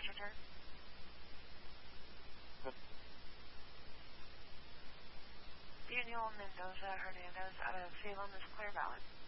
cash return. Daniel Mendoza Hernandez out of Salem is clear ballot.